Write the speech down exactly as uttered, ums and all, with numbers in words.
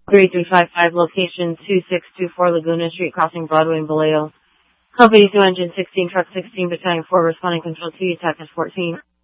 three three five five, location two six two four Laguna Street, crossing Broadway and Vallejo. Company two engine sixteen, truck sixteen, battalion four, responding control two, attack is fourteen.